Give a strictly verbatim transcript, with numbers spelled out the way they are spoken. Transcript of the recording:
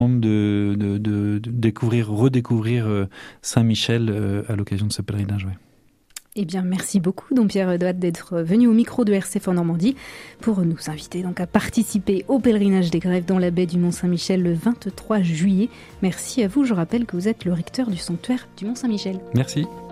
de, de, de, de découvrir, redécouvrir Saint-Michel à l'occasion de ce pèlerinage. Ouais. Eh bien, merci beaucoup, Don Pierre Doat, d'être venu au micro de R C F en Normandie pour nous inviter donc à participer au pèlerinage des Grèves dans la baie du Mont-Saint-Michel le vingt-trois juillet. Merci à vous. Je rappelle que vous êtes le recteur du sanctuaire du Mont-Saint-Michel. Merci.